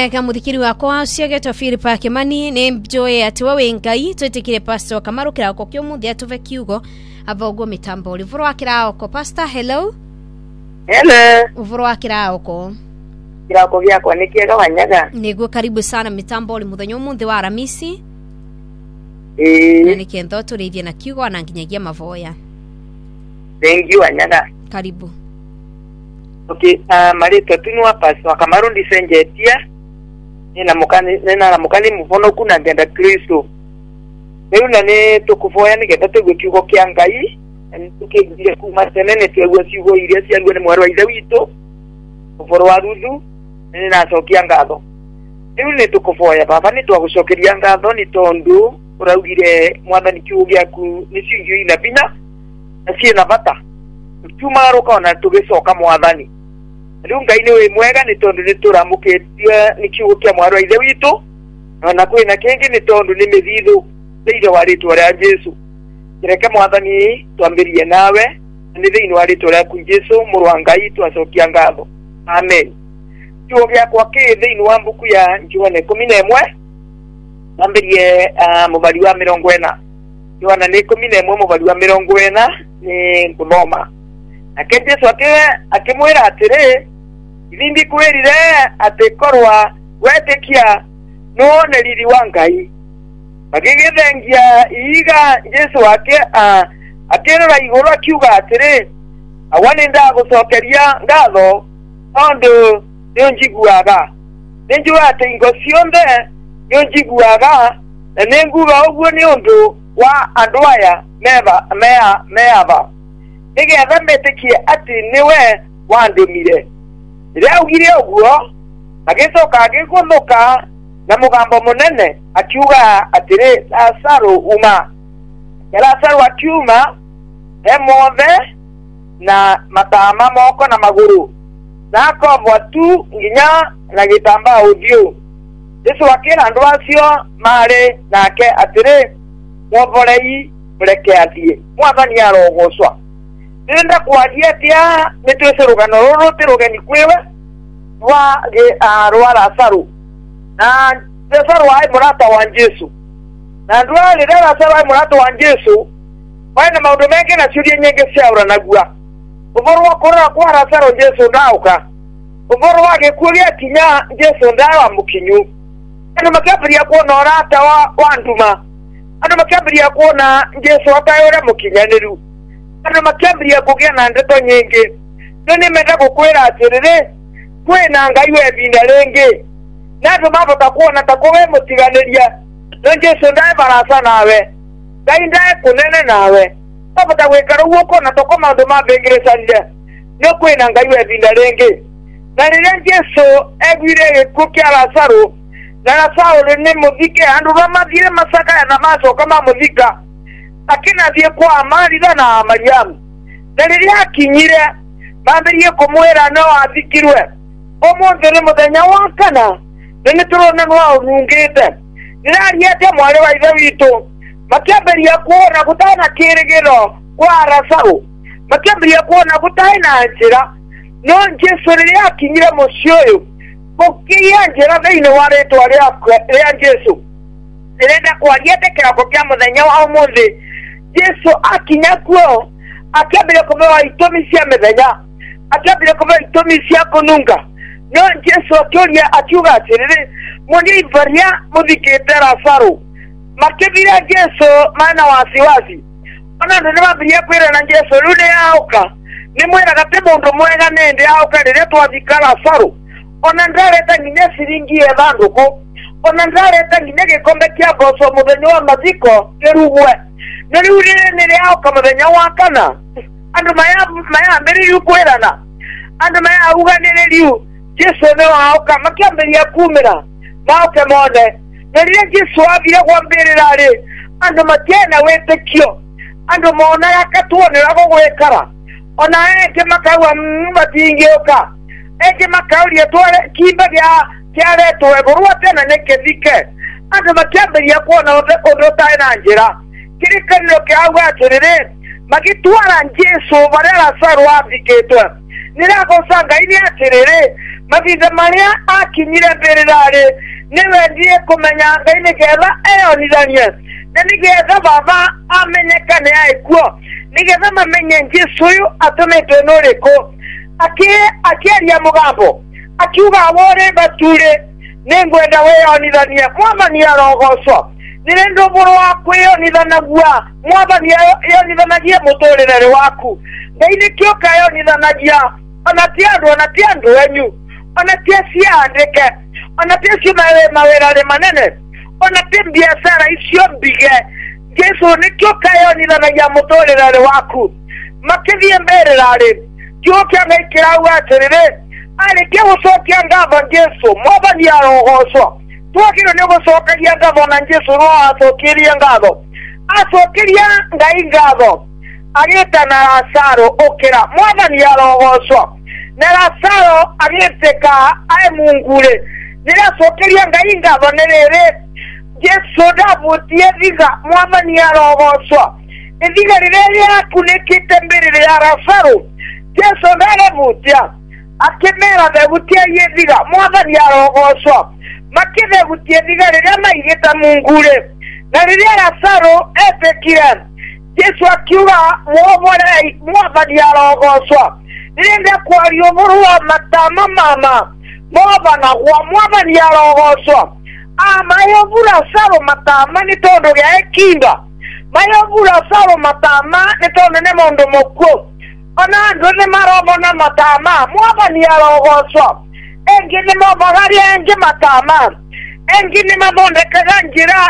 mwega muthikiri wakwa ciagetwa Philip Kimani ni mjoe ati wewe ngai twetikire pastor Kamaru kirako kyo muthi atuve kiugo avogo mitambo livuro akirako pastor. Hello uvuro akirako kirako byako nikiega wanyaga niguo karibu sana mitambo limuthenya muthi wa Aramisi na nikendo turithie na kiugo na nginyagia mavoya. Thank you wanyaga, karibu. Okay, marito tunwa pastor Kamaru ndisenjetia nina mukani mufono kuna ngenda Kristo rero nane tukuvoya nigenda tugukiugo kya ngai tukigire kuma tenene twegwa ciugo iria ciarua ni mwarwa ithe wito uvoro wa ruthu nina cokia ngatho rero ni tukuvoya baba ni twagucokeria ngatho ni tondu uraugire mwathani kiugo gyaku ni cingio ina binya ciina bata tumaruka ona tugicoka mwathani rĩu ngai nĩ wĩ mwega nĩ tondũ nĩ tũramũkĩtie nĩ kiugo kĩa mwarwa ithe witũ na kwĩna kĩngĩ nĩ tondũ nĩ mĩthithũ thĩinĩ wa rĩtwa rĩa Jesu. Kĩreke mwathani twambĩrie nawe nĩ thĩinĩ wa rĩtwa rĩaku Jesu mũrũ wa Ngai twacokia ngatho, amen. Kiugo gĩakwa kĩ thĩinĩ wa mbuku ya Johana 11 twambĩrie mũbari wa 40. Johana 11 mũbari wa 40 nĩ ngũthoma. Nake Jesu akĩmwĩra atĩrĩ, ithindi kwĩrire atĩ korwa wetĩkia nĩwone riri wa Ngai. Magĩgĩthengia iga Jesu akĩrora igũrũ akiuga atĩrĩ, awa nĩ ndagũcokeria ngatho tondũ nĩũnjiguaga. Nĩnjũĩ atĩ ingo ciothe nĩũnjiguaga na nĩnguga ũguo nĩ ũndũ wa andũ aya meava nigetha metĩkie atĩ nĩwe wandũmire. Rĩrĩa augire ũguo agĩcoka agĩgũthũka na mũgambo mũnene akiuga atĩrĩ, Lazaro uma. Na Lazaro akiuma mothe na matama moko na magũrũ na akovwa tu nginya na gĩtambaa ũthiũ. Jesu akĩra andũ acio marĩ nake atĩrĩ, mwovorei mũreke athiĩ, mwathani arogocwa. Nenda kwaria tia nitwese rugano rũrũ ti rugeni kwiwe rwa Lazaro. Na Lazaro ai mũrata wa Jesu. Na rĩrĩa Lazaro ai mũrata wa Jesu waina maũndũ mengĩ na ciũria nyingĩ ciaũranagua. Ũhoro wa kũrora kwa Lazaro Jesu ndauka. Ũhoro wa gĩkuũ gĩakinya Jesu ndawa mũkinyu. Andũ makĩambĩrĩria kuona ũrata wa nduma. Andũ makĩambĩrĩria kuona Jesu atayũre mũkinyanĩru. Andũ makĩambĩrĩria kũgĩa na ndeto nyingĩ. Rĩu nĩmenda gũkwĩra atĩrĩrĩ, kwĩna Ngai we binda rĩngĩ. Na andũ mabota kuona ta kũwe mũtiganĩria. Rĩu Jesu ndae barasa nawe. Ngai ndae kũnene nawe. Mabota gwĩkara ũguo kona toko maũndũ mambĩngĩrĩcanire. Nĩ kwĩna Ngai we binda rĩngĩ. Na rĩrĩa Jesu egwire gĩkuũ kĩa Lazaro na Lazaro nĩ mũthike, andũ mathire macakaya na macoka mamũthika. Akĩnathiĩ kwa Maritha na Mariamu. Na rĩrĩa akinyire mambĩrĩrie kũmwĩra no athikirwe. Ũmũthĩ nĩ mũthenya wa kana na nĩtũrona nĩ ũrungĩte. Nĩrariĩte mwarĩ wa ithe witũ. Makĩambĩrĩria kuona gũtarĩ na kĩĩrĩgĩro kwa Lazaro. Makĩambĩrĩria kuona gũtarĩ na njĩra. No Jesu rĩrĩa akinyire mũciĩ ũyũ gũkĩgĩa njĩra thĩinĩ wa rĩtwa rĩa Jesu. Nĩrenda kwaria kĩrako kĩa mũthenya wa ũmũthĩ. Jesu akinya kuo akĩambĩrĩria kũmera itũmi cia mĩthenya, akĩambĩrĩria kũmera itũmi cia kũnunga. No Jesu akĩũria akiuga atĩrĩrĩ, mũnivaria mũthikĩte Lazaro. Makĩthira Jesu mana wasiwasi. Ona andũ nĩmambĩrĩria kwĩrana Jesu rĩu nĩyaũka. Nĩmwĩraga tĩ mũndũ mwega nĩndĩ yaũka rĩrĩa twathika Lazaro. Ona ndareta nginya ciringi thandũkũ. Ona ndareta nginya gĩkombe kĩa mboco mũthenya wa mathiko kĩrugwe. Na rĩu nĩrĩaũka mũthenya wa kana. Andũ mayambĩrĩirie kwĩrana. Andũ mayauganĩrĩriu Jesu nĩwaũka. Makĩambĩrĩria kumĩra maũke mone. Na rĩrĩa Jesu athire kwambĩrĩra-rĩ, andũ matiena wĩtĩkio. Andũ monaga katuonera gũgwĩkara. Ona engĩ makauga matingĩũka. Engĩ makauria kimbe kĩaretwo egũrũ atena nĩkĩthike. Andũ makĩambĩrĩria kuona ũndũ ũtarĩ na njĩra. Kĩrĩkanĩro kĩauga atĩrĩrĩ, magĩtwara Jesu barĩa Lazaro athikĩtwe. Nĩragoca Ngai nĩ atĩrĩrĩ, mavinda maria akinyire mbirare niwe ndie kumenya Ngai nigetha eyonithanie na nigetha baba amenyekane aikuo nigetha mamenye Jesu uyu atumitwe nuriko akieria mugambo akiuga wore bature ningwenda weyonithanie Mwathani arogocwo nirendo buru wakwe yonithanagua Mwathani yonithanagie muturire waku Ngai nikio kayonithanagia ona ti andu wenyu ona ti ciandike ona ti cio mawirare manene ona ti biashara icio mbige Jesu nikio kayonithanagia muturire waku makithie mbirare kiokia ngaikira atirire areke gucokia ngatho Jesu Mwathani arogocwo twagire ni gucokagia ngatho na Jesu no acokirie ngatho acokiria Ngai ngatho agita na Lazaro okira Mwathani arogocwo na Lazaro agiteka ai mungure niracokiria Ngai ngatho nirire Jesu ndabutie thiga Mwathani arogocwo thiga riria akunikite mbirire ya Lazaro Jesu ndarebutia akimera begutie yethiga Mwathani arogocwo makithe gutie thiga riria maigita mungure na riria Lazaro etekire Jesu akiuga mwobore Mwathani arogocwo nirenda kwario buru wa matama mama Mwathana wa Mwathani arogocwo mayovura Lazaro matama ni tondo ya ekinda mayovura Lazaro matama ni tondo ne mondo mokwo ona ndone marobona matama Mwathani arogocwo engi ni mabagari engi matama engi ni mabondekaga njira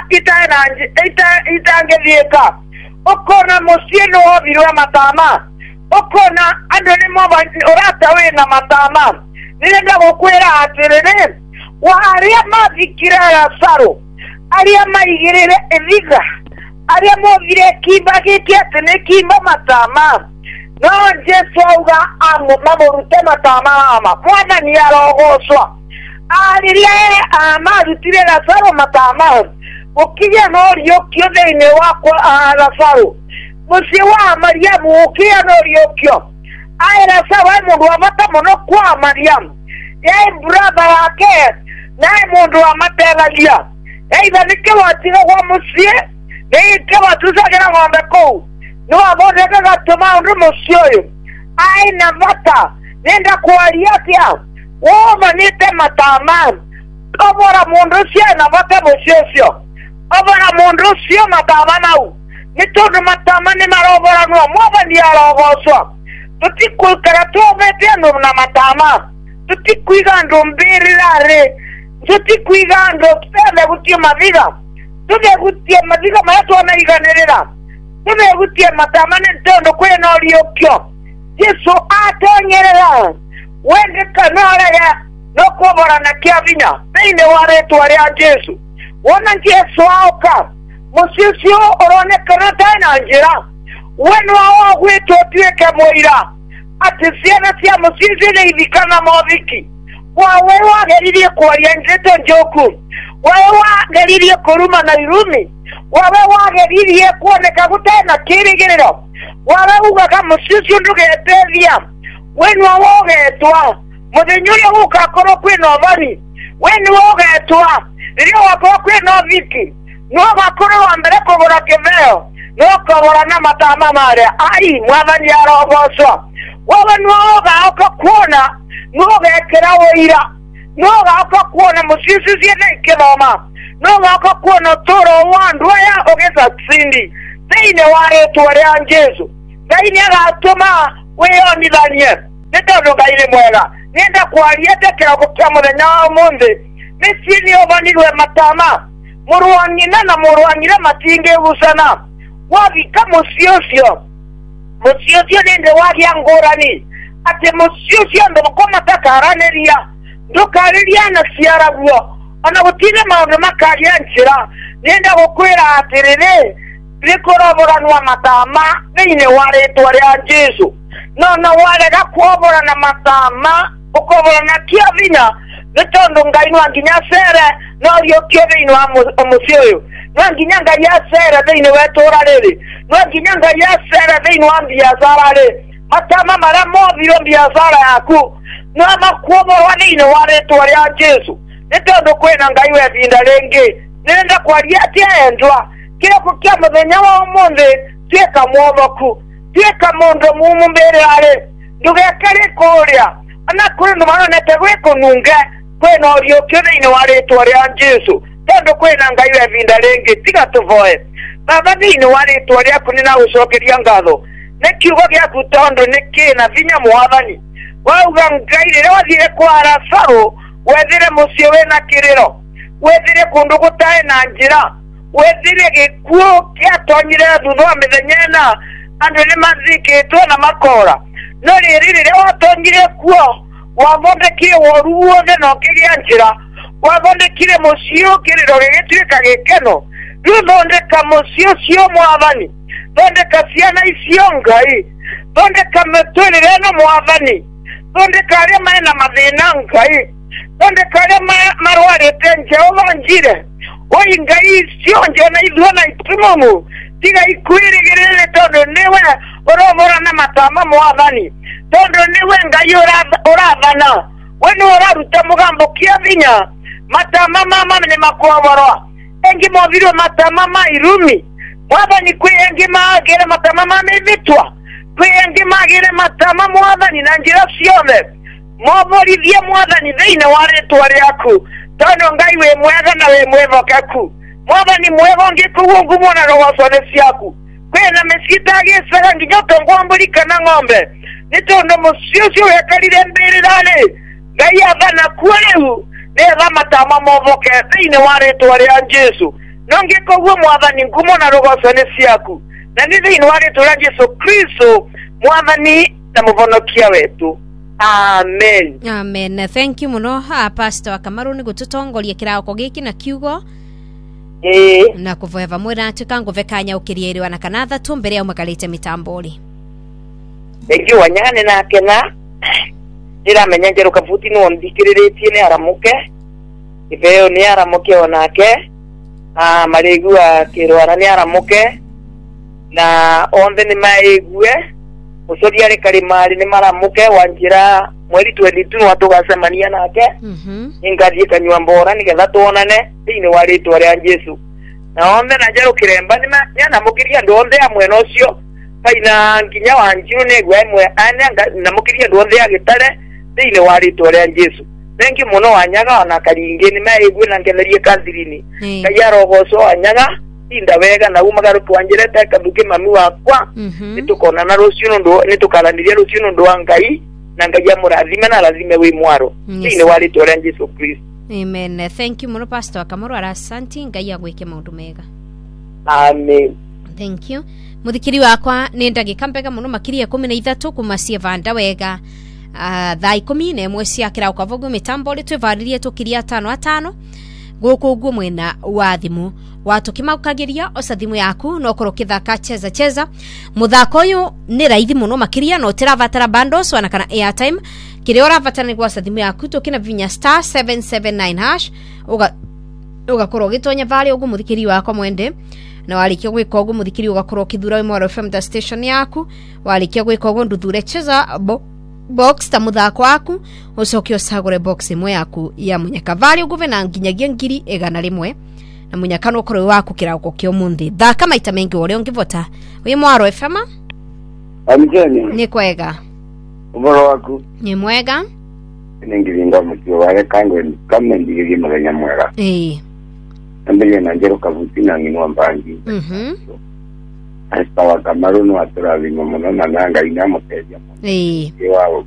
itangithiika ukona musieno obirwa matama ukona andone mabani urata wina matama nirenda gukwira atirire waria mathikira Lazaro aria maigirire ethiga aria movire kimba gitiate ne kimba matama no Jesu auga mamurute matama ama Mwathani arogocwo ariria amarutire Lazaro matama ukinya no riokio thiini wakwa Lazaro muci wa Mariamu ukinya no riokio ai Lazaro ai mundu wa mata muno kwa Mariamu ai brother wake na mundu wa matelagia eitha nike watiga kwa muci nike watuzagira ng'ombe kou no aboneka gatuma undu muci uyu ai na mata nenda kwaria atia womanite matama obora mundu ucio na mata muci ucio obora mundu ucio matama nau ni tondu matama ni marobora no Mwathani arogocwo tutikuikara tubete andu na matama tutikuiga andu mbirirare tutikuiga andu tebe gutie mathiga tube gutie mathiga maya twanaiganirira tube gutie matama ni tondu kwina riokio Jesu atonyerera wende kanarega no kubora na kiavinya thiini wa ritwa ria Jesu wona Jesu auka musicio oronekana taina njira wenu wao gwitwo tuike muira ati ciana cia musicio ni ithikana mothiki wawe wageririe kwaria njeto njoku wawe wageririe kuruma na irumi wawe wageririe kuoneka gutena kirigiriro wawe ugaga musicio ndugetethia wenu wao getwa muthenya uria ugakorwo kwina thoni wenu wogetwa riria wakorwo kwina thiki no gakorwo wa mbere kugura kiveo no kugura na matama maria ai Mwathani arogocwo wawe no gauka kuona no gekera wira no gauka kuona musisi ciana ikithoma no gauka kuona toro wa andu aya ugisatsindi thiini wa ritwa ria Jesu Ngai ni agatuma wiyonithanie ni tondu Ngai ni mwega nenda kwaria tekero kia muthenya wa umuthi misi ni ubanirwe matama muruangina na muruangire matingigucana wavika muci ucio ninde wagia ngurani ati muci ucio nduko matakaraniria ndukariria na ciaraguo ona gutire maundu makaria njira nenda gukwira atiriri rikuroboranwa matama thiini wa ritwa ria Jesu no warega kuobora na matama ukobora na kiavinya ni tondu Ngai no nginya cere no riokio thiini wa muci uyu no nginya Ngai acere thiini wa itura riri no nginya Ngai acere thiini wa biashara ri matama maria mothiro biashara yaku no amakuoborwa thĩinĩ wa rĩĩtwa rĩa Jesu nĩ tondũ kwĩna Ngai we ihinda rĩngĩ nĩrenda kwaria atĩa endwa kĩroko kĩa mũthenya wa ũmũthĩ tuĩka mwomoku tuĩka mũndũ mumu mbere arĩ ndũgekare kũrĩa ona kũrĩ andũ maronete gwĩkũnunge kwĩna ũriũkio thĩinĩ wa rĩĩtwa rĩa Jesu tondũ kwĩna Ngai we ihinda rĩngĩ tiga tũvoe Baba thĩinĩ wa rĩĩtwa rĩaku nĩnagũcokeria ngatho nĩ kiugo gĩaku tondũ nĩ kĩna vinya Mwathani wauga Ngai rĩrĩa wathire kwa Lazaro wethire mũciĩ wĩna kĩrĩro wethire kũndũ gũtarĩ na njĩra wethire gĩkuũ kĩatonyire thutha wa mĩthenya ĩna andũ nĩmathikĩtwo na makora no rĩrĩa watonyire kuo wathondekire woru wothe na ũkĩgĩa njĩra wathondekire mũciĩ kĩrĩro gĩgĩtuĩka gĩkeno rĩu thondeka mũciĩ ũcio Mwathani thondeka ciana icio Ngai thondeka mĩtũrĩre ĩno Mwathani thondeka arĩa marĩ na mathĩna Ngai thondeka arĩa marwarĩte Jehova njire oi Ngai icio njena ithuĩ na itumumu tiga ikwĩrĩgĩrĩre tondũ nĩwe ũrovora na matama Mwathani tondũ nĩwe Ngai ũrathana we nĩwe ũraruta mũgambo kĩa vinya matama mama nĩ makuovorwa engi movirwo matama ma irumi Mwathani kwĩ engi magĩre matama ma mĩthitwa kwĩ engi magĩre matama Mwathani na njĩra ciothe movorithie Mwathani thĩinĩ wa rĩĩtwa rĩaku tondũ Ngai wĩ mwega na wĩ mwĩhokeku Mwathani mwega ũngĩkũguo ngumo na rogoco nĩ ciaku kwĩna mĩciĩ itagĩcaga nginya ũtongo wa mbũri kana ng'ombe nĩ tondũ mũciĩ ũcio wekarire mbĩrĩra-rĩ Ngai athana kuo rĩu nĩetha matama movoke thĩinĩ wa rĩĩtwa rĩa Jesu no ngĩkũguo Mwathani ngumo na rogoco nĩ ciaku na nĩ thĩinĩ wa rĩĩtwa rĩa Jesu Kristo Mwathani na mũvonokia wetu amen amen thank you muno Pastor Kamaru nĩ gũtũtongoria kĩrako gĩkĩ na kiugo na kũvoeva mwĩra atuĩka ngũvekanya ũkĩria ĩrĩ na kana thatũ mbere ya umakarĩte mĩtambo-rĩ ĩngĩ wanyane nake na ndiramenya njerũ kabuti no ndikĩrĩrĩtie nĩ aramuke ĩveo nĩ aramuke onake marĩgua kĩrwara nĩ aramuke na onthe nĩ maĩgue ũcoria rĩ karimari nĩ maramuke wanjĩra mweri 22 no tũgacemania nake ngathiĩ kanyua mbora nĩgetha tuonane thĩinĩ wa rĩĩtwa rĩa Jesu na onthe na njerũ kĩremba nĩanamũkĩria andũ onthe a mwena ũcio kaina nginya wanjirũ nĩgua ĩmwe namũkĩria andũ onthe agĩtare thĩinĩ wa rĩĩtwa rĩa Jesu thengi mũno Wanyaga ona karingĩ nĩ maĩgue na ngetherie kandirini Ngai arogoco Wanyaga tinda wega na umagaru twanjirete kathuke mami wakwa nitukonana rũciũ nitukaranĩria rũciũ nũndũ wa Ngai na Ngai amũrathime na lazime wĩ mwaro thĩinĩ wa rĩĩtwa rĩa Jesu Kristo amen thank you muno Pastor Kamaru arasanti Ngai agwĩke maũndũ mega amen thank you muthikiri wakwa nĩ ndagĩka mbega mũno makĩria 13 kuma cievanda wega thaa 11 cia kĩrako kavogu mĩtambo rĩ twĩvarĩrie tũkiria 5 gũkũ ũguo mwena wa thimũ watũkĩmaukagĩria oca thimũ yaku no korwo kĩthaka cheza mũthako ũyũ nĩ raithi mũno makĩria no tĩravatara bundles wana kana airtime kĩrĩa ũravatara nĩ gwaca thimũ yaku tũkĩna vinya star 779 hash ũgakorwo ũgĩtonya varĩ ũguo mũthikiri wakwa mwende na warĩkia gwĩka ũguo mũthikiri ũgakorwo ũkĩthura Mwaro FM the station yaku warĩkia gwĩka ũguo nduthure cheza box ta muthako waku ucoke ũcagũre box imwe yaku ya munyaka varĩ ũguo na nginyagia ngiri 100 na munyaka no korwo waku kĩrako kĩa ũmũthĩ thaka maita mengi ũrĩa ũngĩvota wĩ Mwaro FM amjeni nĩ kwega ũhoro waku nĩ mwega nĩngĩringa mũtio wale kango kama ndigĩgie mũthenya mwega ambele na njerũ kabuti na ng'inwa mbangi Pastor Kamaru no atũrathima mũno na Ngai nĩamũteithia mũno wao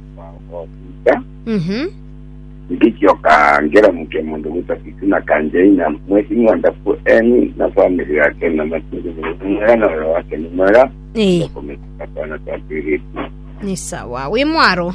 nikikioka ngera mke mundu mutafiti na kanjei na mwezi mwandafu eni na family yake na matingi na wake ni mwera kumekapana tapiri ni sawa wĩ Mwaro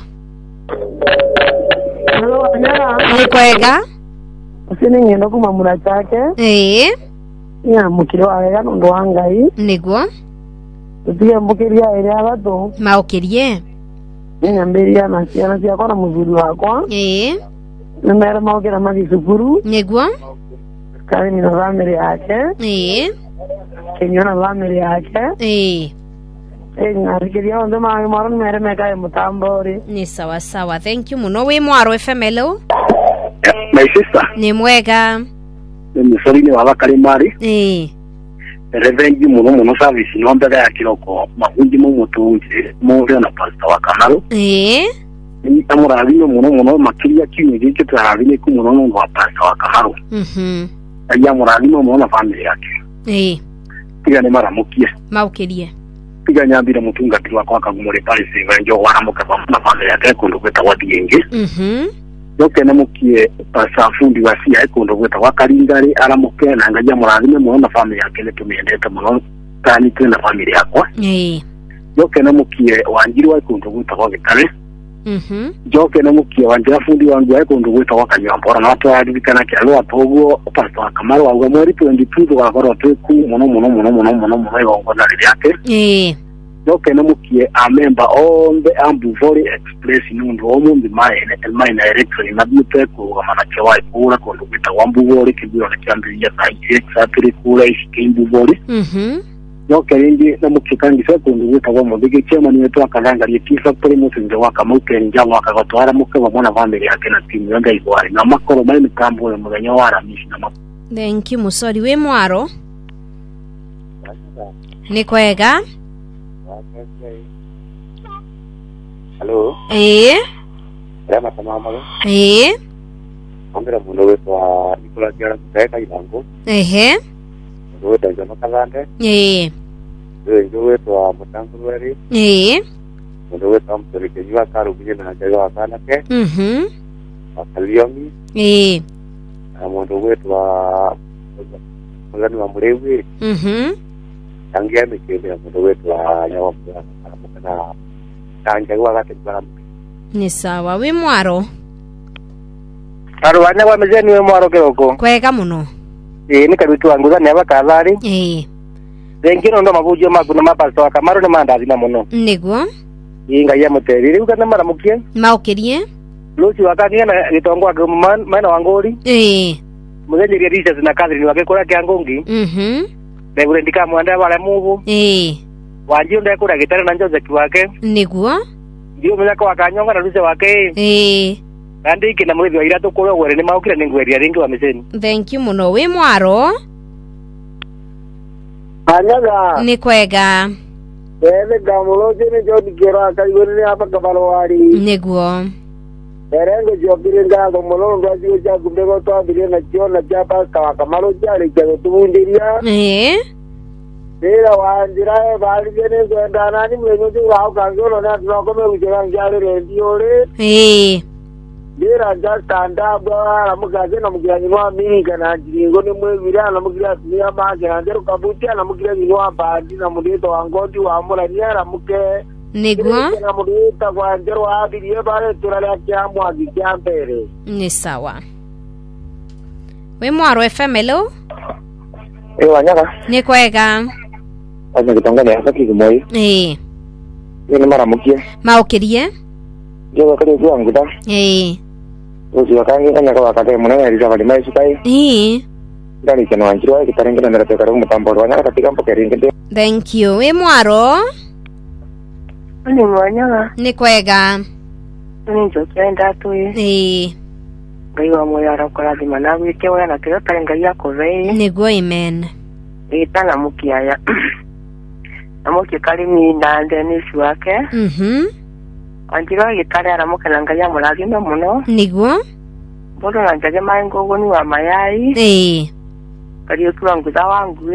Hello Wanyaga nĩ kwega usini ngendo kumamura chake ya mukiro wega nundu wa Ngai niguo tutige mbukiria ĩrĩa abatũ maũkĩrie nyambĩria na ciana ciakwa na mũthuri wakwa nĩmera maũkĩra mathi cukuru niguo Karimi na family yake Kenyo na family yake ngarikiria ndo mai maro mere meka mutambori. Ni sawa sawa. Thank you muno. We Mwaro FM. Hello. My sister. Ni mwega. Ni sorry wa Karimari. Revenue muno service no mbega ya kiroko mahundi mu mutunje mu na pastor wa Kamaru. Ni tamurabino muno makiria kinyi gike tarabine ku muno wa pastor wa Kamaru. Ya murabino muno na family yake. Tiga ne maramukie. Maukerie. Tiga nyambira mutungatiri wa kwa kagumore pale singa njo waramuka na family yake kundo kweta wadienge. Yoke namukie pasafundi wasia ekundo gweta wakalingari aramuke na ngaja murabine muno na family yake ne tumiendete muno tani tena family yakwa. Yoke namukie wanjiri wa ekundo gweta kwa gitare. Joke namukie wanjira fundi wangu ekundo gweta wakanyambora na watu adibikana kyalo atogo pastor Kamaru wa mweri 22 wakora teku muno yongona yake. Yoke namukie a member on the Ambuvori Express nundo omundi mine electric na bute ku amanake wa ikura kondo kwita Ambuvori kibyo na kyambiriya sai exactly kula iskinduvori. Yoke rindi namukie kandi sekondo kwita wa mudege chema ni wetu akalanga yetifa pole mutu nje wakamuke njamo akagotwara muke wa mwana family yake na timu yanga igwari na makoro mali mikambo ya muganyo wara mishi na makoro. Thank you musori. We Mwaro. Ni kwega. Hello. Rama tamama. Ambira muno wetu wa Nicola Jara kuteka ilango. Muno wetu jono kalande. Muno wetu wa Mutangurweri. Muno wetu amtorike jua karu bije na jaga wakana ke. Akaliomi. Muno wetu wa Mulani wa Mulewi. Tangia mikebe muno wetu wa nyawa mwana tanja wakati kwa. Ni sawa. We Mwaro. Arwana wa mezeni we Mwaro kiroko. Kwega muno. Ni kabitu wangu za neba kadhari. Zengino ndo mabujo maguna mapasta wa Kamaru na mandazi na muno. Niguo. Inga ya muteri ukana maramukie. Maukerie. Luchi wakati na gitongo wa maana wangori. Muzeni risha zina kadri ni wake kora kyangongi. Nebule ndika mwanda wala muvu. Wanjio nda kura gitara na njoza kiwake. Niguo. Ndio mzaka wakanyonga na luce wake. Kandi kina mwezi wa iratu kwa wore ni maukira ningweria ringi wa meseni. Thank you muno. We Mwaro. Anyaga. Ni kwega. Gamuloje ni jodi kera kayoni hapa kabalwari. Niguo. Erengo jokirenga gomulo ndo ajiwe cha kumbego to abire na chiona chapa Kamaru jari kwa tubundiria. Era wanjira bali gene kwenda nani mwenye wao kangolo na tunakome ujira ngale radio le. Era just stand up amugaze na mugira nywa minga na jiringo ni mwevira na mugira tumia maji na ndero kabutia na mugira nywa badi na mudito wangodi wa amula niara muke. Niguo. Na mudita kwa ndero abiri bare turale kyamwa gikyambere. Ni sawa. We Mwaro FM. Hello. Wanyaga. Ni kwega. Aje kitongane hapa kigumoi. Ni maramukie. Maukerie. Yo kare tu anguda. Uzi wakangi kanya kwa wakati mwana alisa bali mai sukai. Ndani kana wanjiro kitarenga na ndara tekaro mutamboro wana katika mpokeringe. Thank you. We Mwaro. Ni Wanyaga. Ni kwega. Ni jokenda tu. Gaiwa moyo arakora di manabu ikewa na kero tarenga yako vei. Niguo amen. Tana mukiaya. Amoke kalimi ndande nisi wake. Anjiro gitare aramuka nangaya murazi no muno. Niguo. Bodo nanjaje maingo ni wa mayai. Kali tuanguza wangu.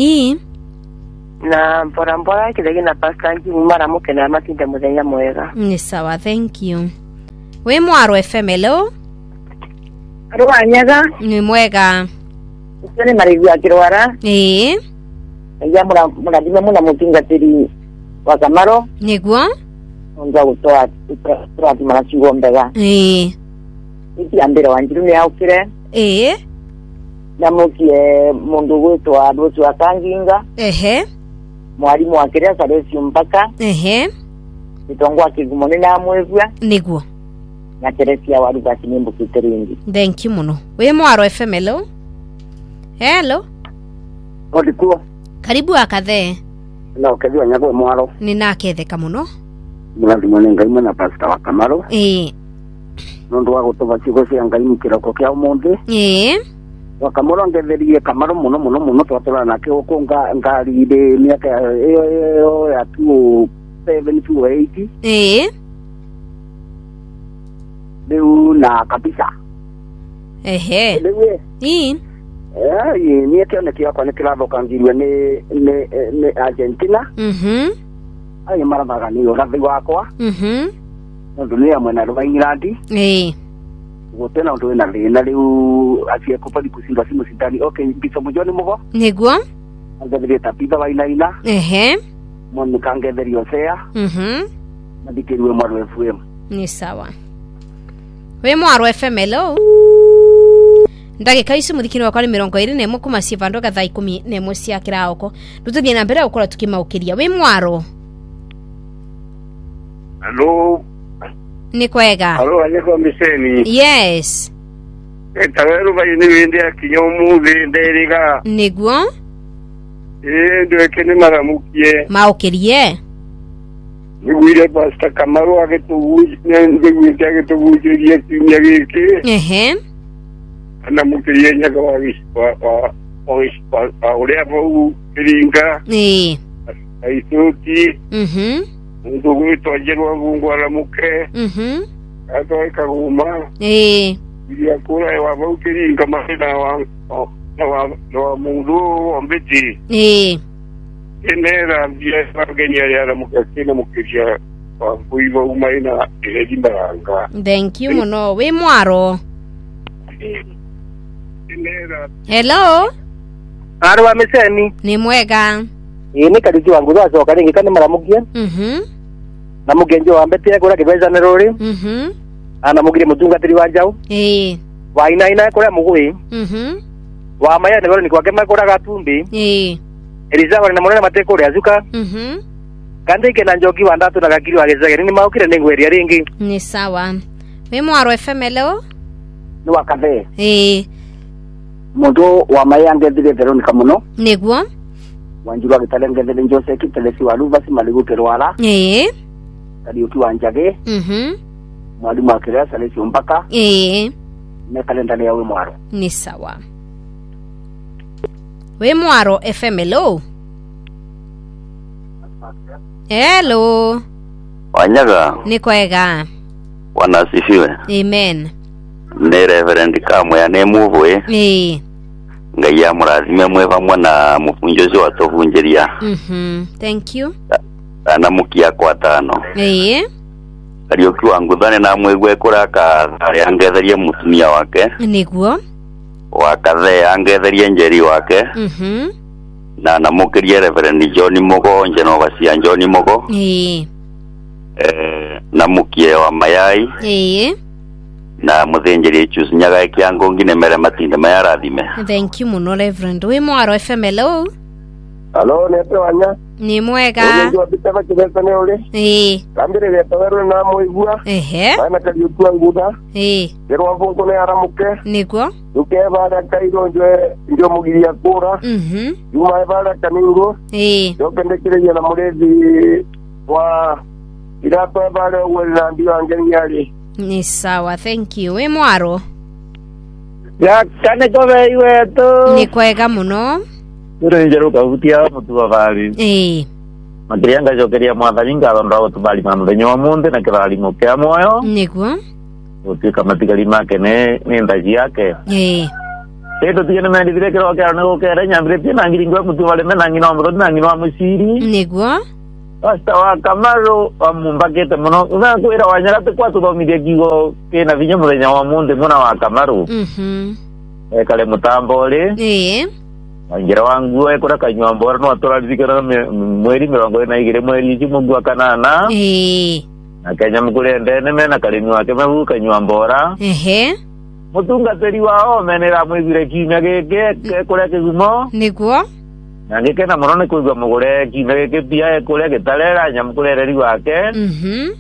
Na mbora kidege na pasta nji maramuke na matinde muthenya mwega. Ni sawa. Thank you. We Mwaro FM. Hello. Wanyaga. Ni mwega. Usene marivia kirwara. Ya muradime muna mutingatiri wa Kamaru. Niguo. Nza gutoa ati marachigo mbega. Iti ambira wanjiru ni aukire. Namukie mundu wetu wa dotu wa kanginga. Mwalimu wa kiria sadesi mpaka. Nitongo akigumone na mwevya. Niguo. Na Teresia wali basi nimbu kiterindi. Thank you muno. We Mwaro FM. Hello. Hello. Odikuwa. Karibu akathe. Na ukethio nyagwe mwaro. Ni naketheka muno. Mulathi mwanenga imana Pastor wa Kamaro. Nondu wa gutuba ciugo cia Ngai mukiroko kia umuthi. Wa Kamaro ngetherie Kamaro muno twatũra nake ukunga ngari inde miaka iyo ya 2728. Leo na kabisa. Leo ni kionekana kwa nikilatho kangirwe ni Argentina. Ai marabaga ni urathi wakwa. Ndunia mwena wa England. Gutena ndu na thina riu acie kupali kusimba simu sitani. Okay, biso mujoni mugo. Niguo. Angathire tapitha wainaina. Moni kangetherio Osea. Nadikiriwe Mwaro FM. Ni sawa. We Mwaro FM hello. Ndagika ici muthikini wakwa ni 21 kuma civando gathaa 11 cia kiraoko. Tututhie na mbere ukora tukimaukiria. We Mwaro. Hello. Ni kwega. Hello, anyako miseni. Yes. Taweru bayini wende akinyomuthi nderiga. Niguo. Ndweke ni maramukie. Maukirie. Niguire Pastor Kamaro agetubuji ndigwite agetubujirie kimya giki. Ana mukirie nyaga wa uria bau kiringa. Aituti. Ndu gwitwa jerwa gungwara muke. Atoika guma. Iria kura wa bau kiringa mahina wa mundu ombeti. Enera bia bagenya ya mukakina mukiria wa kuiva umaina edimbaranga. Thank you muno. We Mwaro. Hello. Arwa miseni. Ni mwega. Ni kadiji wangu zacoka ringi kani maramugia. Na mugenjo wambete kura kibeza nerori. Ana mugire mutungatiri wa njau. Wa ina kura mugui. Wa maya ne ni kwake makora gatumbi. Eliza wana mwana matekore azuka. Kande na njogi wa ndatu na gakiri wa gezageri ni maukire nengweria ringi. Ni sawa. We Mwaro FM hello. Ni wakathe. Mundu wa maya ngethire Veronica muno. Niguo. Wanjuru agitale ngethire Jose Kitelesi wa Luvasi maliguke rwala. Kariuki wa Njage. Mwalimu akira Salesi Mpaka. Ne kalenda ya we Mwaro. Ni sawa. We Mwaro FM hello. Hello. Wanyaga. Ni kwega. Wanasifiwe. Amen. Ni Reverend Kamwe ne muvwe. Ngai ya murathime mwe pamwe na mufunjozi wa tovunjeria. Thank you. Ana mukia kwa tano. Karioki wangu thane na mwegwe kuraka thari angetherie mutumia wake. Niguo. Wakathe angetherie njeri wake. Na namukirie Reverend John Mugo njeno basia John Mugo. Namukie wa mayai. Na muthenjeri chuzi nyaga kyango ngine mere matinde mayarathime. Thank you muno Reverend. We Mwaro FM hello. Hello nepe wanya. Ni mwega. Ndio bitaba kibesa ne ule. Kambire betaweru na muigua. Bana kaliutua nguda. Pero abungu ne aramuke. Niguo. Uke bada kairo ndio mugiria kura. Yuma bada kaningo. Ndio pendekire na murezi wa irato bada wala ndio angeniali. Ni sawa, thank you. We Mwaro. Ya kane tobe iwe to. Ni kwega muno. Ure njeruka utia mutuwa bali. Makirianga jokeria mwatharinga ndo tubali mamuthenya wa munde na kirali mukea moyo. Niguo. Utika matikali make ne ndaji yake. Eto tiene mendi dire kero kero ne gukere nyambire tina ngiringwa mutuwa le na ngino mro na ngino musiri. Niguo. Hasta wa Kamaro amumbakete muno una kwira wanyara te kwatu thomithie kigo kina vinya muthenya wa munde muna wa Kamaro kale mutambo ri wangira wangu ekora kanywa mbora no atoralizikira mweri 22 mweri chimugwa kanana na Kenya mukule ndene mena kalimi wake mehu kanywa mbora mutungateri wao menera mwigire kimya geke kure kigumo niguo na ngikena muno ni kuigwa mugure kimya geke pia kure gitarera nyamukurereri wake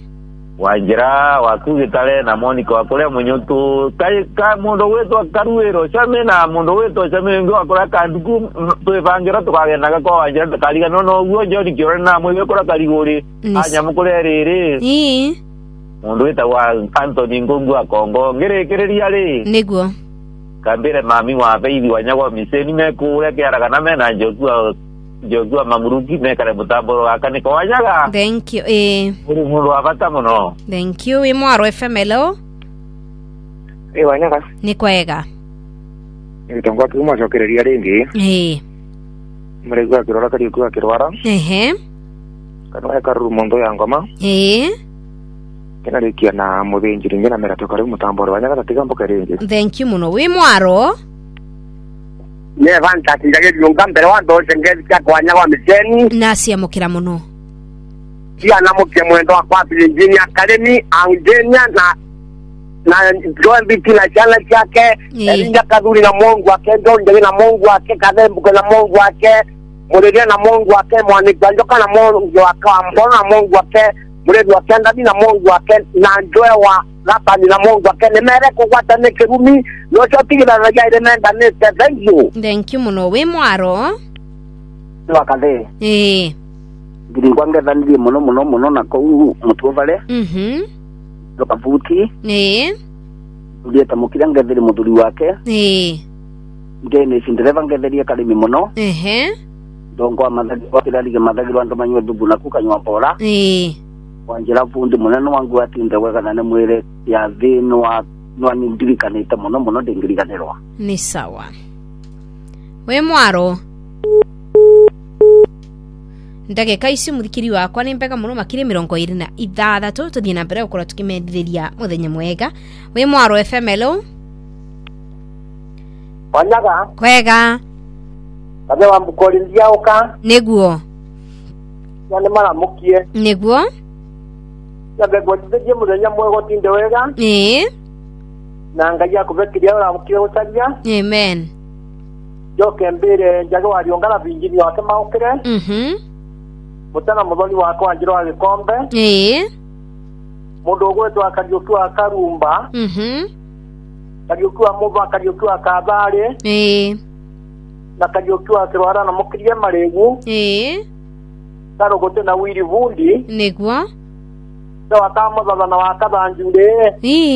Wanjira wakugitale na Monica wakole munyoto ka mundo wetu akaruero chame na mundo wetu chame ngo akora kanduku twevangira tukagenda ko wanjira tukaliga no uwo jodi kirona mwe kora kaligori anya mukole rere mundo wetu wa Anthony Ngongo akongo ngerekereria ri niguo kambere mami wa baby wanyagwa miseni mekure kiaraga na mena Jogua Mamurugi mekare mutamboro akane kwa wajaga. Thank you. Mundo wabata muno. Thank you. Imwaro FM hello. Wanyaga. Ni kwega. Nitangwa kuma chokereria ringi. Mregwa kirora kari kwa kirwara. Kana ka rumondo ya ngoma. Kena rikia na muthinjiri ngena mera tokare mutamboro wanyaga tatigambo karingi. Thank you muno. Imwaro. Ne vanta tinjage yunga mbere wa ndo sengezi kwa kwanya wa miseni nasi amukira muno kia namuke mwendo wa kwa Virginia Academy angenya na join biti na chala chake elinga kaduri na Mungu wake ndo na Mungu wake kadembu na Mungu wake muredia na Mungu wake mwani kwanjoka na Mungu wake mbona na Mungu wake muredia wake ndani na Mungu wake na njoe wa lapa ni na Mungu wake nemere kukwata nekerumi no chotigila na jaire menda nete. Thank you muno. We mwaro wakathe ngirigwa ngethanithie muno na kou mutuvale lokavuti ndieta mukira ngethiri muthuri wake ngene sindereva ngetheria karimi muno ndongo amathagi wakirarige mathagi rwandu manywe thubu na kukanywa bora wanjira fundi munene wangu atinde wega na mwire ya thino wa nwani ndirikanite muno ndingiriganirwa ni sawa. We mwaro ndagika ici muthikiri wakwa ni mbega muno makire 26 tuthie na mbere gukora tukimendiriria muthenya mwega. We mwaro FM hello. Wanyaga kwega kabe wa mbukorindia oka niguo yani mara mukie niguo yabe gotije muthenya mwego tinde wega na ngai akubekiria ora mukie gutaria amen joke mbere njaga wari ongala vingini wake maukire mutana muthoni wako wanjiro wa gikombe mundu ogwetwa akariukiwa akarumba kariukiwa muva kariukiwa kathari na kariukiwa kirwara na mukirie maregu taro gote na wiri vundi niguo so akamuthatha na wakathanjure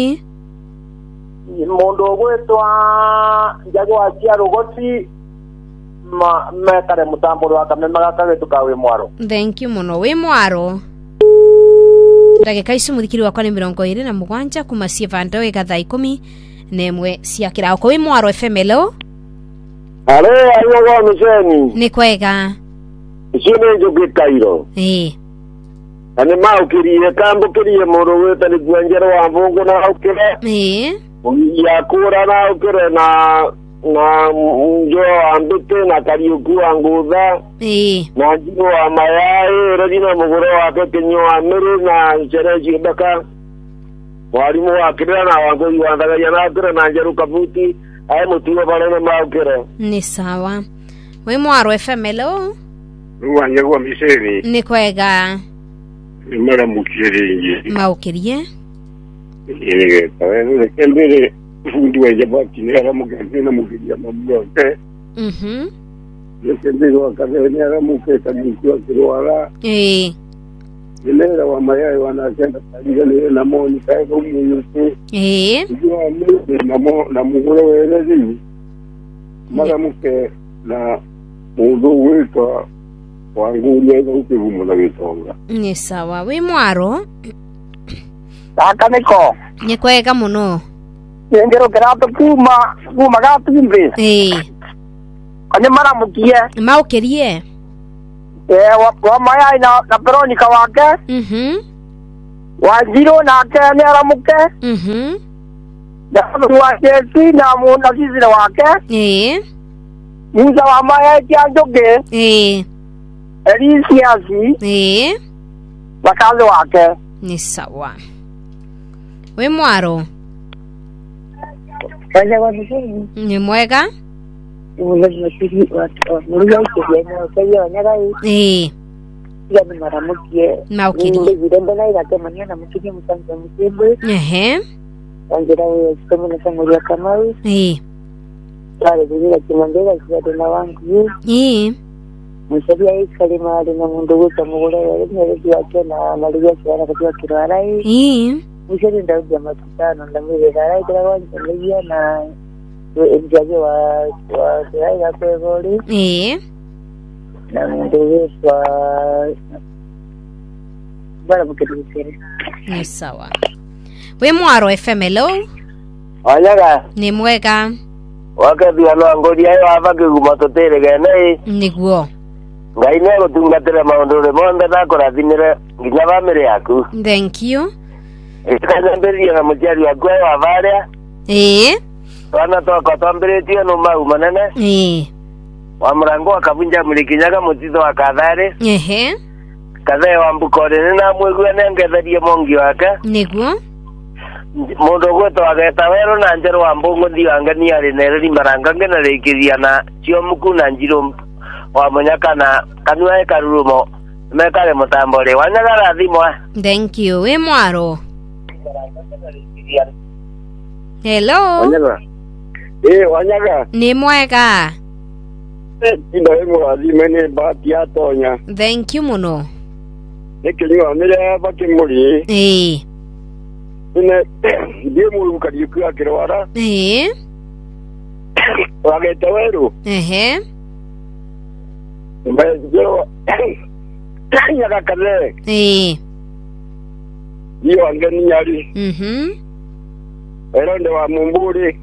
mundu ogwetwa njaga wa ciarugoti mekare mutamburo akamemaga kagetu kawe mwaro. Thank you muno. We mwaro ndagika ici muthikiri wakwa ni 27 kuma cievando igatha 11 cia kirauko. We mwaro FM hello. Halo ayo mzeni ni kwega sine njugikairo ane maukirie kambo kirie moro weta ni gwanjero wa mbongo na ukire ya kura na ukire na njo ambite na kariuku angudha na njo wa mayai rajina mugoro wake kinyo amiri na chereji baka walimu wakire na wango yuandaga yana kire na njeru kabuti ai mutiwa bale maukire ni sawa. We mwaro FM hello. Ruwanye kwa miseni ni kwega mara mukiringi maukirie tawe kembere fundi wa jabati ni ara mugaze na mugiria mamuote kembere wakazeni ara muketa nikiwa kirwara ilera wa mayai wanasenda tajile na moni kae kwa muyutu ndio amuri na mugoro welezi mara muke na mudo wetu wangu nyega ukivumu na vitonga ni sawa. We mwaro akaniko ni kwega muno ngero kerato kuma gatu mbe kanye mara mukie maukirie wa mayai na Veronica wake wajiro na kene aramuke na wa Jesse na muna zizira wake muza wa mayai kianjoge Elisiasi wakazi wake ni sawa. We mwaro ni mwega ya ni maramukie maukiri ni virembe na iratemania na mukiri musanza mukimbe wangira wewe kama na sanguria Kamaru pale bila kimandela kwa na wangu mshabia hii kalima na mundu wetu mugule ni yake na malia sana kwa kirai mshabia ndio jamaa tutano na mimi rai kwa wangu na mjaji wa kirai ya pegoli na mundu wetu bara mukiri ni sawa. We Mwaro FM, hello. Wanyaga. Ni mwega. Wakati anaangolia yo abake kumatotere gane. Niguo. Ngai ne gutungatira maundu monde na kurathinire nginya bamire yaku. Thank you. Kana mberi na mujari wa gwa wa varia. Wana toka tambiretio no mau manene. Wa murango akavunja mulikinyaga mutito wa kathare. Kathe wa mbukore na mwegwa nengetherie mongi wake. Niguo. Mundu gweto ageta wero na njero wa mbongo ndiangani ari nereri maranga ngena rekiria na cio muku na njiro wa munyaka na kanua e karurumo mekale mutambore wanyagara thimwa. Thank you. We Mwaro. Hello. Wanyaga. Wanyaga. Ni mwega. Ndio mwathime bahati ya tonya. Thank you muno. Nikiliwa mire bakimuri. Ndiye mu kariku akirwara. Wageta weru. Mbajero. Nyaga kale. Iyo angeni nyari. Eronde wa mumburi.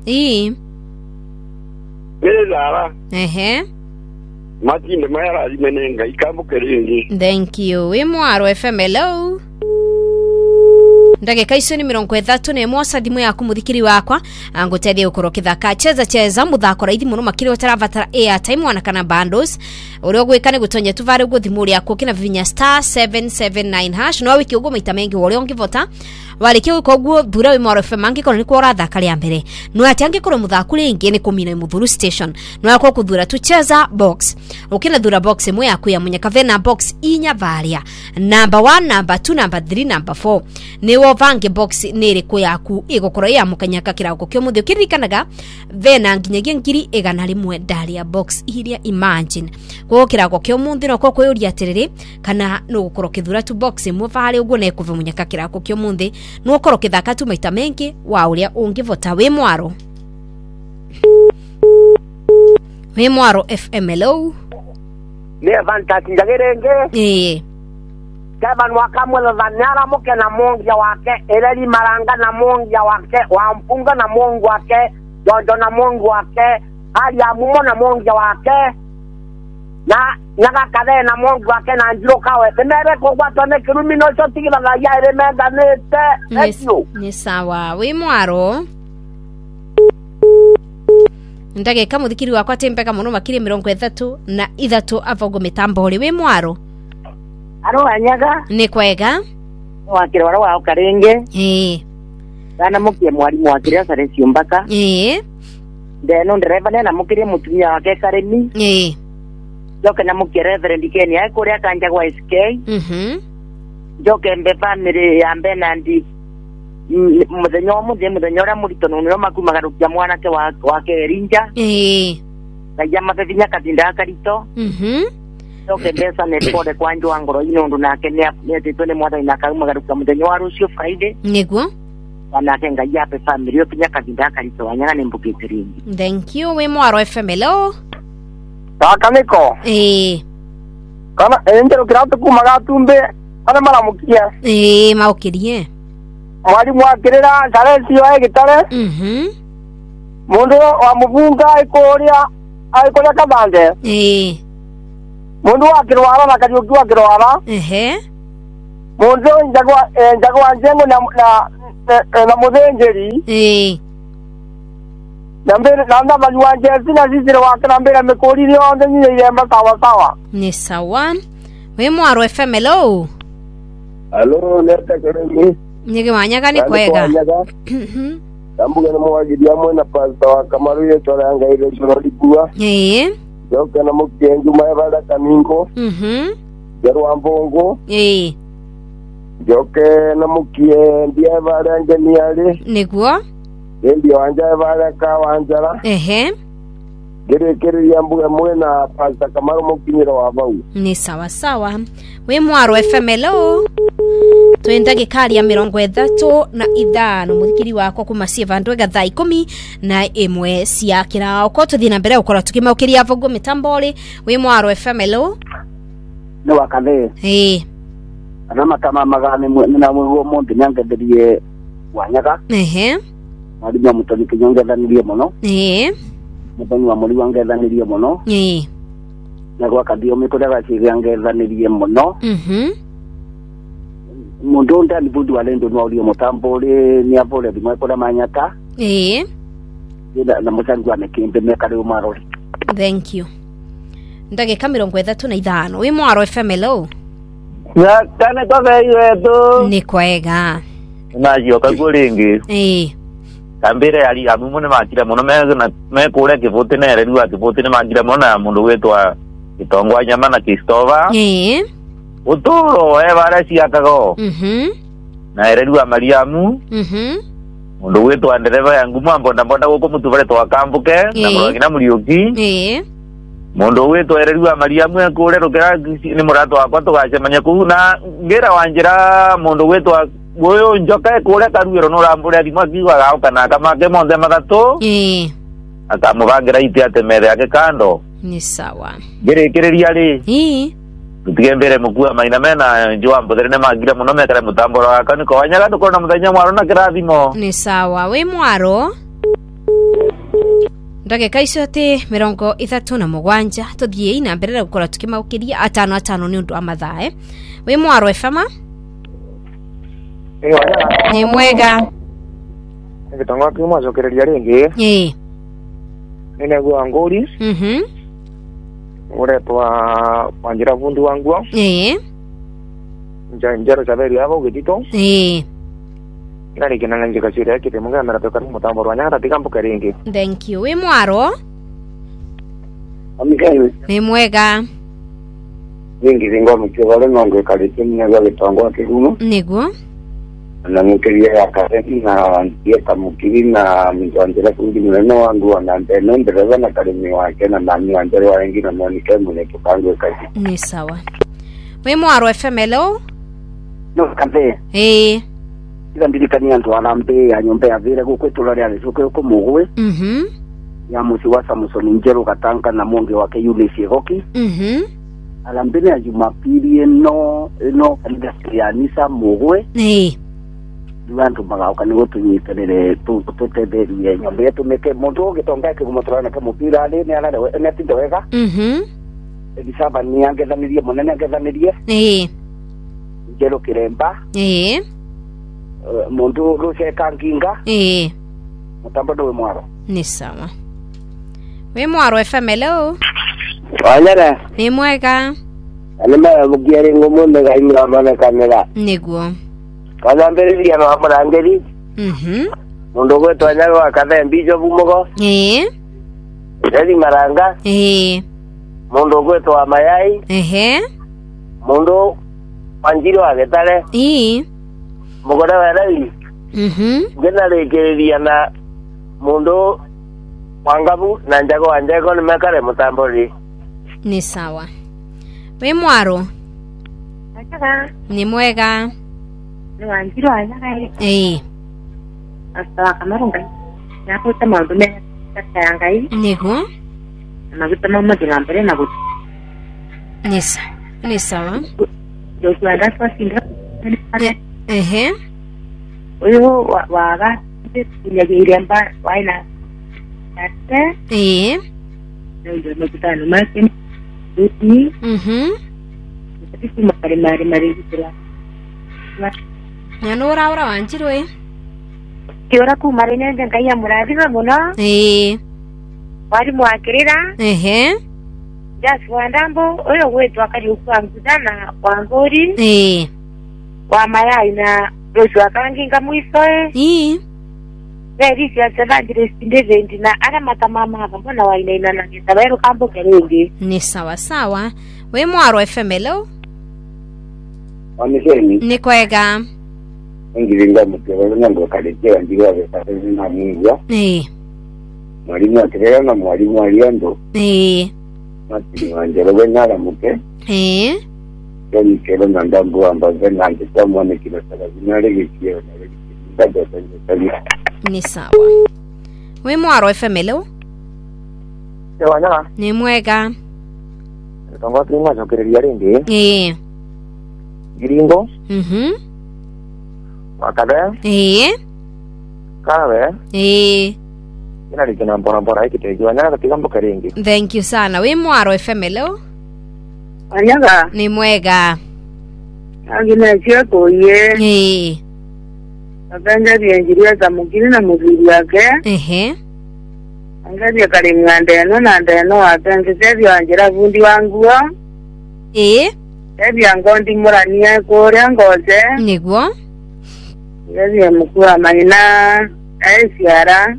Nizara. Matinde mayara limenenga ikambukerengi. Thank you. We Mwaro FM, hello. Ndagika icio ni 30 ne mwa sadimu yaku muthikiri wakwa anguteithie ukoro kithaka cheza muthako raithi muno makiri utaravatara airtime wana kana bundles urio gwikane gutonya tuvare ugo thimuri yako kina vinya *779# no wiki ugo maita mengi wori ongivota warikio ikoguo thura we Mwaro FM angikoro ni kwa thaka ria mbere no ati angikoro muthako ringi ni kumina muthuru station no yako kuthura tucheza box ukina thura box imwe yaku ya munyaka vena box inya varia number 1 number 2 number 3 number 4 ni vange box nere ko yaku igokoro ya mukanyaka kirako kyo muthio kirikanaga vena nginyagia ngiri igana rimwe daria box iria imagine ko kirako kyo muthi no ko kuyuria atiriri kana no gukoro kithura tu box imwe vale ugo ne kuve munyaka kirako kyo muthi no gukoro kithaka tu maita mengi wa uria ungivota we Mwaro. We Mwaro FM, hello. Ne vantage njagerenge. Kevin wakamwela vanyara muke na mongi wake eleli maranga na mongi wake wampunga na mongi wake jojo na mongi wake hali ya mumo na mongi wake na nyaga kade na mongi wake na njiro kawe temere ko gwatone kirumino chotikila na ya remenda nete ni sawa. We Mwaro. Ndagika muthikiri wakwa tempeka muno makiri 33 avogo mitambo ri we Mwaro. Aro Wanyaga. Ni kwega. Wakirwara wa Karenge. Kana mukie mwalimu wa kiria sare Siombaka. Ndeno ndereva na mukirie mutumia wake Karemi. Joke na mukie Reverend Kenya ai kuria kanja kwa SK. Joke mbe family ya Benandi. Mudenyo mudenyora murito no makumagarukia mwana ke wake Erinja. Kajama bevinya kadinda karito. Toke besa ne pode kwanjo wangoro ino ndo nake ne titone mwata inaka magaruka mudenyo wa Rusio Friday. Niguo. Wanake ngajia pe family yo kinya kadinda karito wanyanga ne mbukitiringi. Thank you we Mwaro FM, hello. Takaniko. Kana endero kirato kumagatumbe kana maramukia. Maukirie. Mwalimu wa kirira Salesio ai gitare. Mundu wa mubunga aikoria kabande. Mundu wa kirwara na kariuki wa kirwara. Mundu njagwa njengo na muthenjeri. Nambere nanda majua jesi na sisi wake nambere mekori ni onde ni iremba sawa. Ni sawa. We Mwaro FM, hello. Hello, neta kereni. Nyege Wanyaga ni kwega. Tambuga na mwagidia mwana pasta wa Kamaru ye toranga ile joro libua. Joke na mukienju maebada kamingo. Jerwa Mbongo. Joke na mukie ndiye vale ngeniali. Niguo. Ndio anja vale ka wanjara. Gere ya mbuga mwena Pastor Kamaru mukinyiro wa bau. Ni sawa sawa. We Mwaro FM hello. Twenda gikari ya 35 muthikiri wako kumasie vandu ga thaa 11 cia kirao ko tuthi na mbere ukora tukimaukiria vogo mitambole. We Mwaro FM hello. No wakale. Ana matama magane na mwo monde nyangaderie wanyaga. Mwalimu mutoni kinyongethanirie muno. Mutoni wa muri wangeithanirie muno. Na gwa kadio mikodaga cigangeithanirie muno. Mundu ndani budu alendo no uri mutambole ni abole dimwe kola manyata. Na musangu amekimbe mekale umarori. Thank you. Ndagika 35 we Mwaro FM hello. Ya kana kwa yetu. Ni kwega. Najo kaguringi. Kambere ali amumone makira muno mekure kivuti na ererua kivuti na makira muno mundu wetwa Kitongwa nyama na Kristova. Utoro bara ciakago. Na ererua Mariamu. Mundu wetwa ndereva yangu mbonda guko mutuvare twa kambuke na muragina muriuki. Mundu wetwa ererua Mariamu ekure rukira ni murato wakwa tugacemanya ku na ngira wanjira mundu wetwa Goyo njoka ekure karuiro no rambure thima kiwa gao kana kamake monde mathatu. Akamubangira ite atemere yake kando. Ni sawa. Gerekereria ri. Tutigembere mukua maina mena njwa mbodere magira muno mekare mutamboro akani ko wanyaga tukona muthenya Mwaro na kirathimo. Ni sawa we Mwaro. Ndagika icio ati 37 tuthie ina mbere gukora tukimaukiria 5 ni undu amathae. We Mwaro FM. Ni mwega. Ngitangwa kimwa zokereria ringi. Nene gwa ngori. Uretwa wanjira vundu wangu. Njaro chaberi yabo gitito. Nani kina nje kachira yake temunga mara toka mutambo rwanya hata tikambuka ringi. Thank you. We Mwaro. Amikai. Ni mwega. Ringi ringo mchogole nongo kalite mnyaga litangwa kiguno. Niguo. Na mukiria ya kareti na yeka mukiri na mwanjira kundi mwana wangu anandene ndereva na kalimi wake na nani wanjira wengi na monike mune tukangu kazi. Ni sawa. We Mwaro FM hello. No kambe. Ila ndilikania ndo alambe anyombe ya vile kukwetulari alisoke uko mugwe. Ya musiwasa musoni njero katanga na monge wake yule siroki. Alambene ya Jumapili eno kanisa mugwe. Duantu magauka ni gotunyitere tutetherie nyombe yetu meke mundu gitonga ke gumotorana ke mupira ale ni ala ene tindo wega. Ebisaba ni angethanirie munene angethanirie. Njero kiremba. Mundu ruse kanginga. Mutambo do Mwaro. Ni sawa. We Mwaro FM hello. Wanyara. Ni mwega. Alema mugiere ngomone ga imra mana kamera. Niguo. Kana mbere ya no amurangeri. Mundu gwetwa nyarwa akathe mbijo bumugo. Eri maranga. Mundu gwetwa mayai. Mundu wanjiro agetare. Mugora warai. Ngena rekeria na mundu wangabu na njago ni makare mutambori. Ni sawa. We Mwaro. Ni mwega. Ni wanjiro azaga. Asta kamarunga. Yapo tamandu me tayangai. Nego. Maguta mama dilambere na gut. Ni sawa. Yo tuanda kwa singa. Oyo waga kunyagiremba waina. Ate. Ndio mkutano maki. Uti. Sisi mari kila. Nyanora ora wanjiro Kiora ku marine ngai ya murathima muno. Wari mwakirira. Just wandambo oyo wetu akari ukangudana wangori. Wa mayai na rojo akanginga mwisoe. Very just evangelist David na ara matamama hapa mbona waina ina na kitabero kambo kerengi. Ni sawa sawa. We Mwaro FM hello. Wameseni ni kwega ngiringa mutero nyango kalekea ndio pesa zina Mungu. Mwalimu akirera na mwalimu aliando. Mati wanjero wenala muke. Ni kero na ndambo ambazo nanje kwa mwana kila sala zinale kikio na ndabyo ni sawa. We Mwaro FM leo? Wanyaga. Ni mwega. Tongo kinga chokereria ringi. Giringo. Wakade. Kawe. Ina likina mbora ikiteji wanyaga katika mboka ringi. Thank you sana. We Mwaro FM leo? Wanyaga. Ni mwega. Agina chako ye. Aganja bienjiria za mugini na muzuri yake. Angalia kali ngandeno na ndeno atange sebi anjira vundi wangu. Sebi angondi murania kore ngoze. Nigwo. Sebi mkua maina aisiara.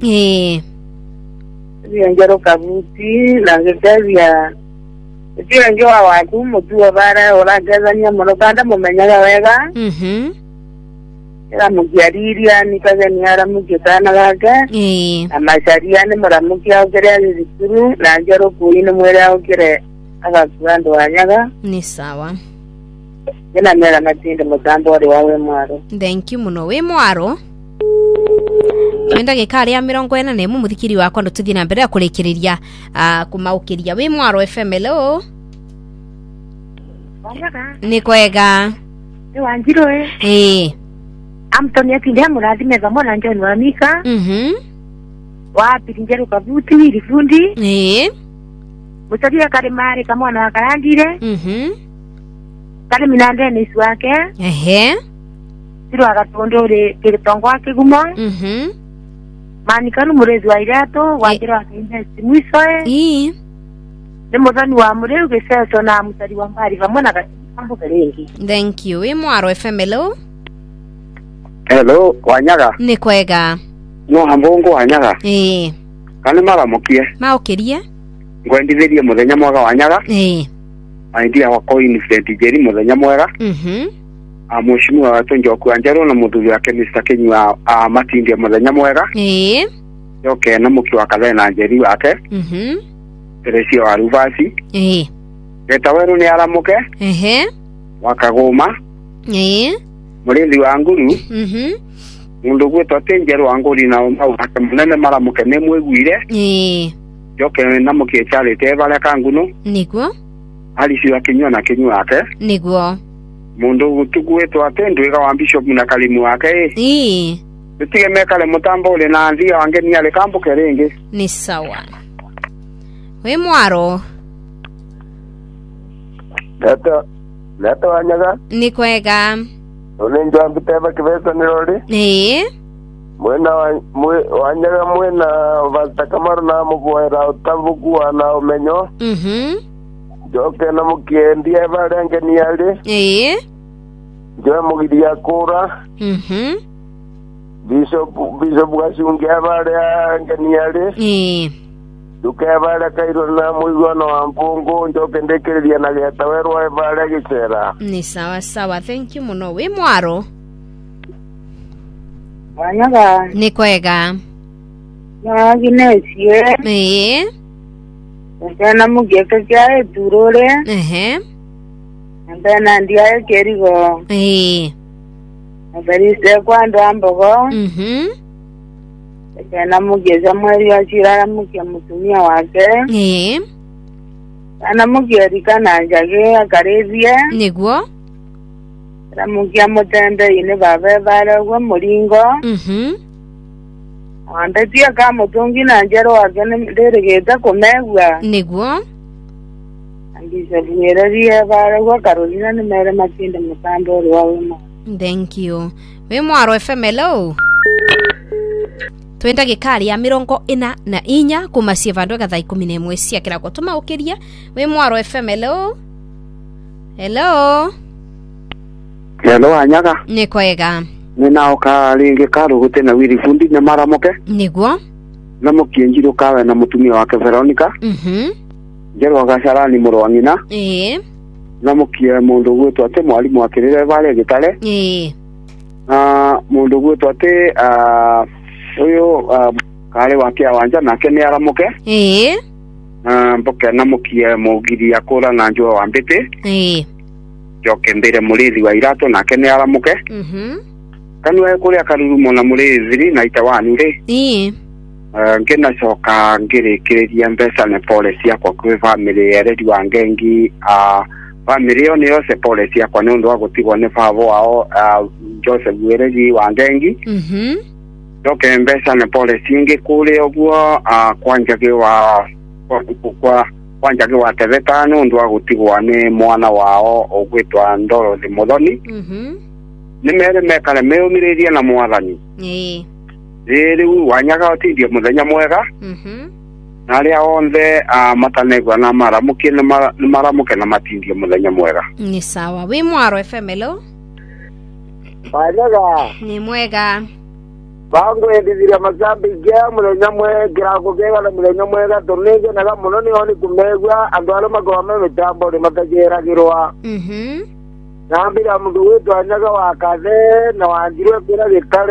Sebi anjero kabuti lange sebi ya Tia njoa watu mutu wa bara ola gazania monokanda mumenyaga wega. Era mugiariria nikaga ni ara mugitana gake. Amasharia ni muramukia ogere azikuru na njero kuine mwere ogere agakurando wanyaga. Ni sawa. Ina mera matinde mutambo wale wawe Mwaro. Thank you muno we Mwaro. Twenda gikari ya 40 muthikiri wakwa ndo tuthi na mbere ya kurekereria kumaukiria we Mwaro FM leo. Wanyaga. Ni kwega. Ni wanjiro Amtonia kindia murathime vamo na njoni wa Mika. Wapi njero kabuti wili fundi. Musadia kare mare kama wana wakarandire. Kare minande ni swake. Siro agatondore kitongo wake gumo. Mani kanu murezi wa irato wajira wakinda mwisoe. Ni muthani wa mureu geseto na musari wa mbari vamo na gatambo kerengi. Thank you. We Mwaro FM leo? Hello, Wanyaga. Ni kwega. No hambongo Wanyaga. Kane maramukie. Maukirie. Ngwenditherie muthenya mwega Wanyaga. Aidia wa Innocent Jerry muthenya mwega. Mheshimiwa watu Njoku Anjero na muthuri wake Mr. Kenywa Matinde muthenya mwega. Yoke na muki wa Kathena Jerry wake. Teresia wa Ruvasi. Geta weru ni aramuke. Wakagoma. Murinzi wa nguru. Mundu gwetwa Tenjero wa nguri na umauka munene maramuke ne mwegwire. Yoke na muki charite bale kanguno. Nigwo. Alisi wa Kenywa na Kenywa wake. Nigwo. Mundu tugwetwa Tendwega wa Bishop na kalimu wake. Tutige mekale mutambo ule na ndia wangeni ale kambuke ringi. Ni sawa. We Mwaro. Leta Wanyaga. Ni kwega. Unenjwa mbiteba kibesa nirori. Mwena Wanyaga mwena Vatakamaru na mugwera utavukuwa na umenyo. Joke na mukiendia bale ngeni ali. Joe mugiria kura. Bishop gashungia bale ngeni ali. Dukebale kairo na muigano wa mpungu njoke ndekereria na geta werwa bale gicera. Ni sawa sawa. Thank you muno we Mwaro. Wanyaga. Ni kwega. Na ginesie. Ndana mugeka kya turore. Ndana ndia kerigo. Ndari se kwando ambogo. Ndana mugeza mweri wa chirara mukia mutumia wake. Ana mugerika na njage akarevia. Nigwo. Ana mugia mutende ine babe bara gwa muringo. Andatia kama mutungi na njero wake nderegeta kumegwa. Nigwo. Andisa bwereria bara gwa Carolina ni mere matinde mutambo wawe. Thank you. We Mwaro FM hello. Twenda gikari ya 44 kuma Sievandu ga 11 cia kirako tumaukiria. We Mwaro FM hello. Hello. Hello Wanyaga. Ni kwega. Nina oka ringi karu gute na wiri fundi na maramoke. Nigwo. Na mukienjiro kawe na mutumia wake Veronica. Njero gacharani murwangina. namukie mundu gwitwa ati mwalimu akirire bale gitare mundu gwitwa ati uyu kale wakia wanja nake ni aramuke mboke namukie mugiri akura na njua wa mbite joke mbere murithi wa irato nake ni aramuke kanwe kuria karurumo na murithi na itawani ri ngena coka ngirikiria mbeca ne policy yakwa kwi family ya Redi wa Ngengi family yo niyo se policy yakwa ni undu wa gutigwo ni babo wao Joseph Redi wa Ngengi joke mbeca ne policy ngi kule oguo kwanjage wa Teveta ni undu wa gutigwo ni mwana wao ogwitwa Ndoro de Muthoni ni mere mekale meumiriria na mwathani riu wanyaga otindio muthenya mwega na aria onthe matanegwa na maramukie ni maramuke na matindio muthenya mwega ni sawa wi Mwaro FM hello wanyaga ni mwega bango endithira macambi ngia muthenya mwega ngugega na muthenya mwega tunige naga muno ni oni kumegwa andu aria magome mitambo ni matageragirwa nambira mundu witu anyaga wa Kathe na wanjirwe kwira gitare